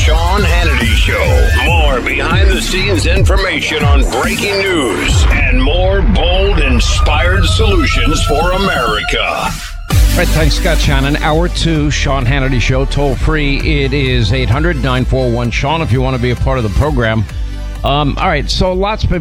Sean Hannity Show. More behind-the-scenes information on breaking news and more bold, inspired solutions for America. All right, thanks, Scott Shannon. Hour 2, Sean Hannity Show, toll free. It is 800-941-SEAN if you want to be a part of the program. All right, so lots been